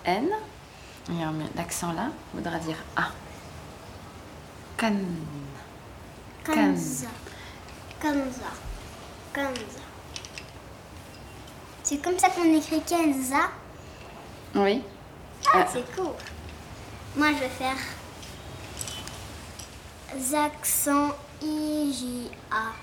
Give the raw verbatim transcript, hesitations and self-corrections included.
N. Et on met l'accent là, on voudra dire A. Kan. Kanza. Kanza. Kanza. C'est comme ça qu'on écrit Kenza. Oui. Ah, Euh, c'est cool. Moi, je vais faire accent I J A.